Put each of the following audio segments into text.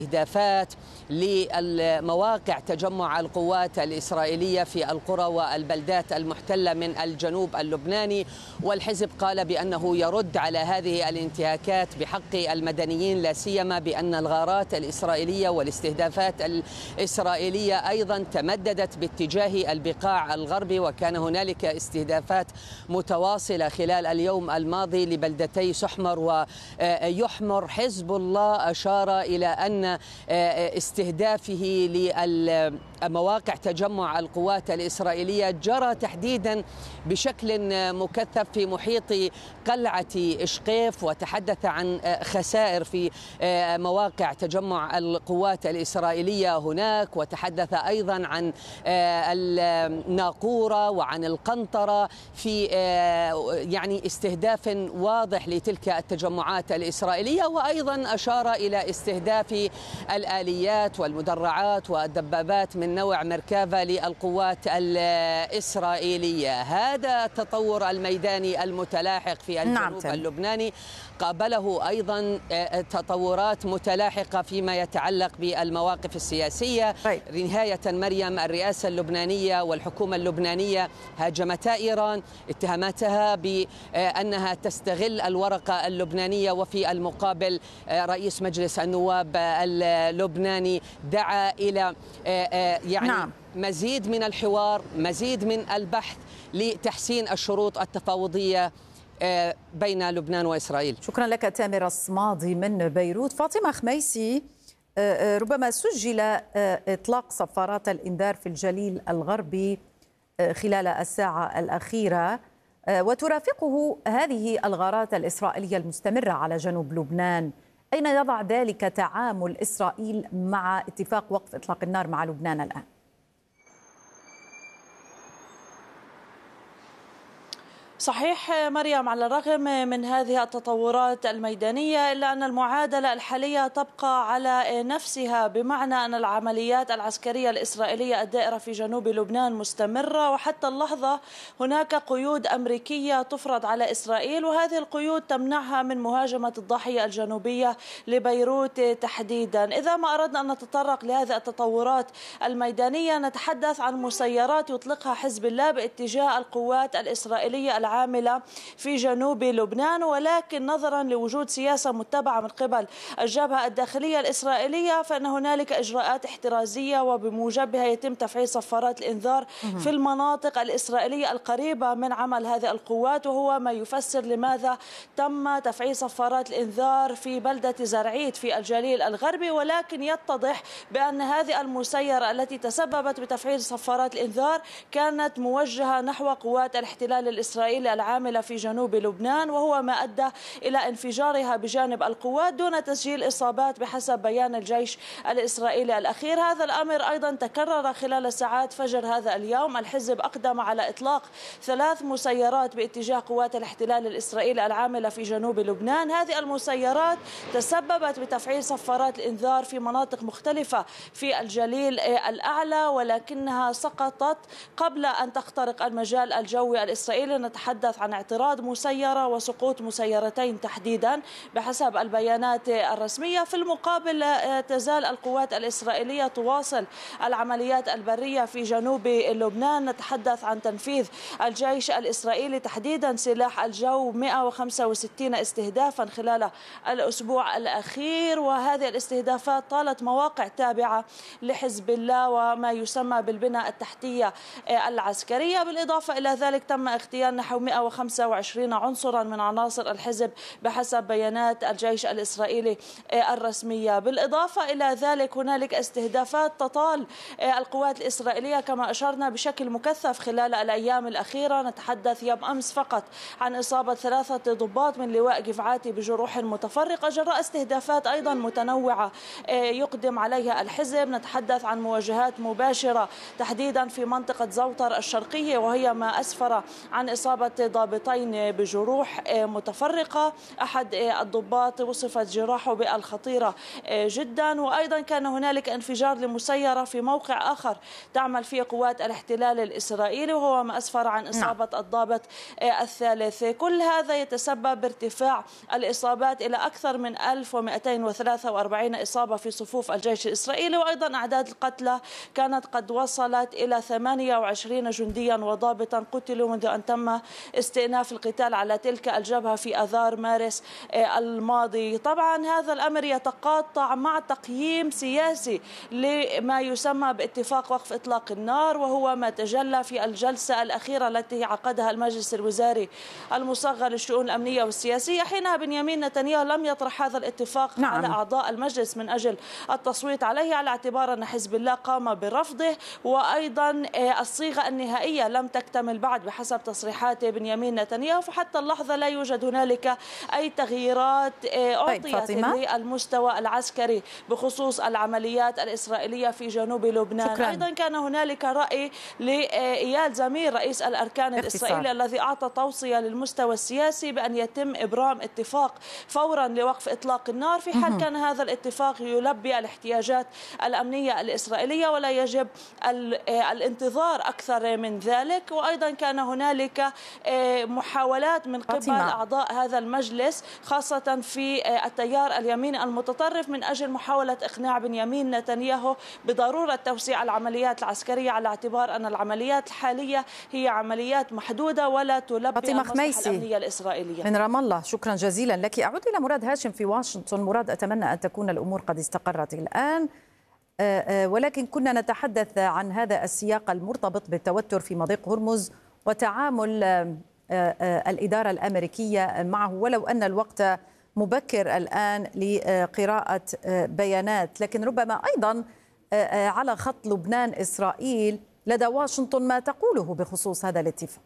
استهدافات لمواقع تجمع القوات الإسرائيلية في القرى والبلدات المحتلة من الجنوب اللبناني، والحزب قال بأنه يرد على هذه الانتهاكات بحق المدنيين، لا سيما بأن الغارات الإسرائيلية والاستهدافات الإسرائيلية أيضا تمددت باتجاه البقاع الغربي، وكان هنالك استهدافات متواصلة خلال اليوم الماضي لبلدتي سحمر ويحمر. حزب الله أشار إلى أن استهدافه لمواقع تجمع القوات الإسرائيلية جرى تحديدا بشكل مكثف في محيط قلعة إشقيف، وتحدث عن خسائر في مواقع تجمع القوات الإسرائيلية هناك، وتحدث أيضا عن الناقورة وعن القنطرة في يعني استهداف واضح لتلك التجمعات الإسرائيلية، وأيضا أشار إلى استهداف الآليات والمدرعات والدبابات من نوع مركافة للقوات الإسرائيلية. هذا التطور الميداني المتلاحق في الجنوب اللبناني قابله أيضا تطورات متلاحقة فيما يتعلق بالمواقف السياسية. نهاية مريم، الرئاسة اللبنانية والحكومة اللبنانية هاجمتا إيران، اتهمتها بأنها تستغل الورقة اللبنانية، وفي المقابل رئيس مجلس النواب اللبناني دعا إلى مزيد من الحوار، مزيد من البحث لتحسين الشروط التفاوضية بين لبنان وإسرائيل. شكرا لك تامر الصمادي من بيروت. فاطمة خميسي، ربما سجل إطلاق صفارات الإنذار في الجليل الغربي خلال الساعة الأخيرة، وترافقه هذه الغارات الإسرائيلية المستمرة على جنوب لبنان. أين يضع ذلك تعامل إسرائيل مع اتفاق وقف إطلاق النار مع لبنان الآن؟ صحيح مريم، على الرغم من هذه التطورات الميدانية إلا أن المعادلة الحالية تبقى على نفسها، بمعنى أن العمليات العسكرية الإسرائيلية الدائرة في جنوب لبنان مستمرة، وحتى اللحظة هناك قيود أمريكية تفرض على إسرائيل، وهذه القيود تمنعها من مهاجمة الضاحية الجنوبية لبيروت تحديدا. إذا ما أردنا أن نتطرق لهذه التطورات الميدانية، نتحدث عن مسيرات يطلقها حزب الله باتجاه القوات الإسرائيلية العاملة في جنوب لبنان، ولكن نظرا لوجود سياسة متبعة من قبل الجبهة الداخلية الإسرائيلية فإن هنالك إجراءات احترازية، وبموجبها يتم تفعيل صفارات الإنذار في المناطق الإسرائيلية القريبة من عمل هذه القوات، وهو ما يفسر لماذا تم تفعيل صفارات الإنذار في بلدة زرعيت في الجليل الغربي. ولكن يتضح بأن هذه المسيرة التي تسببت بتفعيل صفارات الإنذار كانت موجهة نحو قوات الاحتلال الإسرائيلي العاملة في جنوب لبنان، وهو ما أدى إلى انفجارها بجانب القوات دون تسجيل إصابات بحسب بيان الجيش الإسرائيلي الأخير. هذا الأمر أيضا تكرر خلال ساعات فجر هذا اليوم. الحزب أقدم على إطلاق 3 مسيرات باتجاه قوات الاحتلال الإسرائيلي العاملة في جنوب لبنان. هذه المسيرات تسببت بتفعيل صفارات الإنذار في مناطق مختلفة في الجليل الأعلى، ولكنها سقطت قبل أن تخترق المجال الجوي الإسرائيلي. نتحدث عن اعتراض مسيرة وسقوط مسيرتين تحديدا بحسب البيانات الرسمية. في المقابل تزال القوات الإسرائيلية تواصل العمليات البرية في جنوب لبنان. نتحدث عن تنفيذ الجيش الإسرائيلي تحديدا سلاح الجو 165 استهدافا خلال الأسبوع الأخير، وهذه الاستهدافات طالت مواقع تابعة لحزب الله وما يسمى بالبنى التحتية العسكرية. بالإضافة إلى ذلك تم اغتيال نحو 125 عنصرا من عناصر الحزب بحسب بيانات الجيش الإسرائيلي الرسمية. بالإضافة إلى ذلك هنالك استهدافات تطال القوات الإسرائيلية كما أشرنا بشكل مكثف خلال الأيام الأخيرة. نتحدث يوم أمس فقط عن إصابة 3 ضباط من لواء جفعاتي بجروح متفرقة جراء استهدافات أيضا متنوعة يقدم عليها الحزب. نتحدث عن مواجهات مباشرة تحديدا في منطقة زوطر الشرقية، وهي ما أسفر عن إصابة أصيبت ضابطين بجروح متفرقة. أحد الضباط وصفت جراحه بالخطيرة جدا. وأيضا كان هنالك انفجار لمسيرة في موقع آخر تعمل فيه قوات الاحتلال الإسرائيلي، وهو ما أسفر عن إصابة الضابط الثالث. كل هذا يتسبب بارتفاع الإصابات إلى أكثر من 1243 إصابة في صفوف الجيش الإسرائيلي، وأيضا أعداد القتلى كانت قد وصلت إلى 28 جنديا وضابطا قتلوا منذ أن تم استئناف القتال على تلك الجبهة في آذار مارس الماضي. طبعا هذا الأمر يتقاطع مع تقييم سياسي لما يسمى باتفاق وقف إطلاق النار، وهو ما تجلى في الجلسة الأخيرة التي عقدها المجلس الوزاري المصغر للشؤون الأمنية والسياسية. حينها بنيامين نتنياهو لم يطرح هذا الاتفاق على أعضاء المجلس من أجل التصويت عليه، على اعتبار أن حزب الله قام برفضه، وأيضا الصيغة النهائية لم تكتمل بعد بحسب تصريحات بنيامين نتنياهو. فحتى اللحظة لا يوجد هنالك أي تغييرات أعطيت للمستوى العسكري بخصوص العمليات الإسرائيلية في جنوب لبنان. شكرا. أيضا كان هنالك رأي لإيال زمير رئيس الأركان الإسرائيلي الذي أعطى توصية للمستوى السياسي بأن يتم إبرام اتفاق فورا لوقف إطلاق النار في حال كان هذا الاتفاق يلبي الاحتياجات الأمنية الإسرائيلية، ولا يجب الانتظار أكثر من ذلك. وأيضا كان هنالك محاولات من قبل أعضاء هذا المجلس خاصة في التيار اليميني المتطرف من أجل محاولة إقناع بنيامين نتنياهو بضرورة توسيع العمليات العسكرية، على اعتبار أن العمليات الحالية هي عمليات محدودة ولا تلبي المصلحة الأمنية الإسرائيلية. من رام الله، شكرا جزيلا لك. أعود إلى مراد هاشم في واشنطن. مراد، أتمنى أن تكون الأمور قد استقرت الآن، ولكن كنا نتحدث عن هذا السياق المرتبط بالتوتر في مضيق هرمز وتعامل الإدارة الأمريكية معه، ولو أن الوقت مبكر الآن لقراءة بيانات، لكن ربما أيضا على خط لبنان إسرائيل لدى واشنطن ما تقوله بخصوص هذا الاتفاق.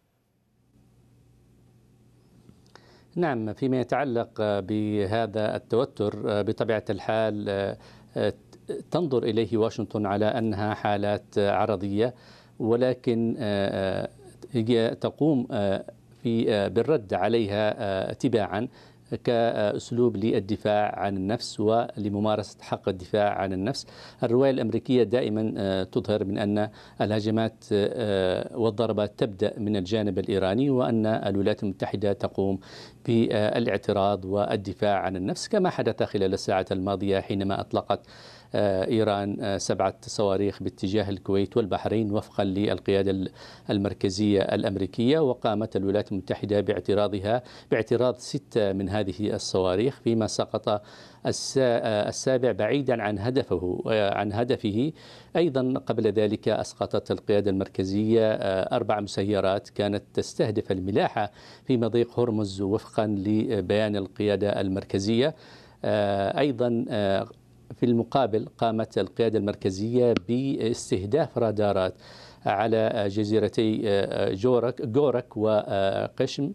نعم، فيما يتعلق بهذا التوتر بطبيعة الحال تنظر إليه واشنطن على أنها حالات عرضية، ولكن هي تقوم بالرد عليها تباعا كأسلوب للدفاع عن النفس ولممارسة حق الدفاع عن النفس. الرواية الأمريكية دائما تظهر من أن الهجمات والضربات تبدأ من الجانب الإيراني، وأن الولايات المتحدة تقوم بالاعتراض والدفاع عن النفس، كما حدث خلال الساعة الماضية حينما أطلقت إيران 7 صواريخ باتجاه الكويت والبحرين وفقا للقيادة المركزية الأمريكية، وقامت الولايات المتحدة باعتراض 6 من هذه الصواريخ، فيما سقط السابع بعيدا عن هدفه. أيضا قبل ذلك أسقطت القيادة المركزية 4 مسيرات كانت تستهدف الملاحة في مضيق هرمز وفقا لبيان القيادة المركزية. أيضا في المقابل قامت القيادة المركزية باستهداف رادارات على جزيرتي جورك وقشم،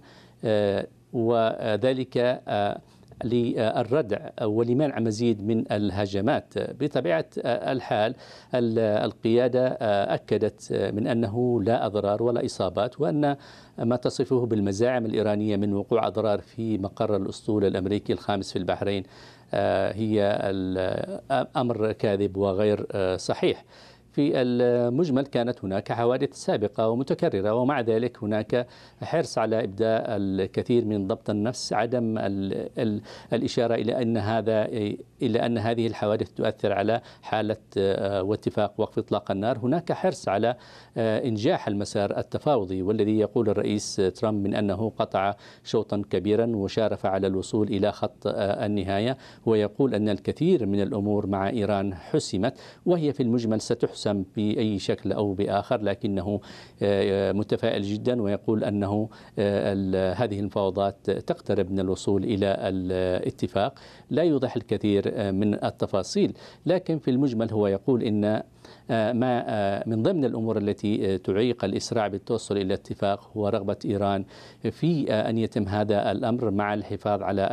وذلك للردع ولمنع مزيد من الهجمات. بطبيعة الحال القيادة أكدت من أنه لا أضرار ولا إصابات، وأن ما تصفه بالمزاعم الإيرانية من وقوع أضرار في مقر الأسطول الأمريكي الخامس في البحرين هي الأمر كاذب وغير صحيح. في المجمل كانت هناك حوادث سابقة ومتكررة، ومع ذلك هناك حرص على إبداء الكثير من ضبط النفس، عدم الإشارة إلى أن هذه الحوادث تؤثر على حالة واتفاق وقف إطلاق النار. هناك حرص على إنجاح المسار التفاوضي، والذي يقول الرئيس ترامب من أنه قطع شوطا كبيرا وشارف على الوصول إلى خط النهاية، ويقول أن الكثير من الأمور مع إيران حسمت، وهي في المجمل ستحسم بأي شكل أو بآخر، لكنه متفائل جدا، ويقول أنه هذه المفاوضات تقترب من الوصول إلى الاتفاق. لا يوضح الكثير من التفاصيل، لكن في المجمل هو يقول إن ما من ضمن الأمور التي تعيق الإسراع بالتوصل إلى اتفاق هو رغبة إيران في أن يتم هذا الأمر مع الحفاظ على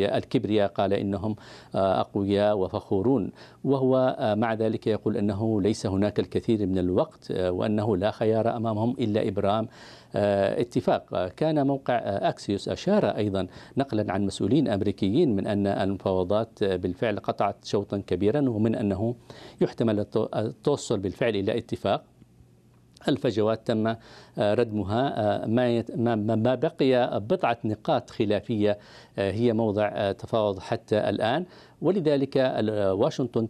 الكبرياء. قال إنهم أقوياء وفخورون، وهو مع ذلك يقول أنه ليس هناك الكثير من الوقت وأنه لا خيار أمامهم إلا إبرام اتفاق. كان موقع أكسيوس أشار أيضا نقلا عن مسؤولين أمريكيين من أن المفاوضات بالفعل قطعت شوطا كبيرا، ومن أنه يحتمل توصل بالفعل إلى اتفاق. الفجوات تم ردمها، ما بقي بضعة نقاط خلافية هي موضع تفاوض حتى الآن، ولذلك واشنطن